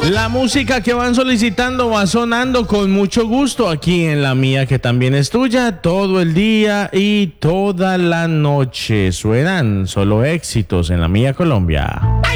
La música que van solicitando va sonando con mucho gusto aquí en La Mía, que también es tuya, todo el día y toda la noche. Suenan solo éxitos en La Mía Colombia.